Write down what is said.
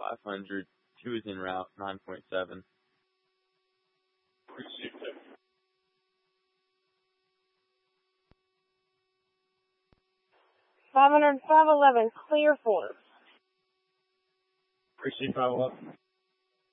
500. 2 is en route, 9.7. 500, 511, clear 4. Appreciate 511.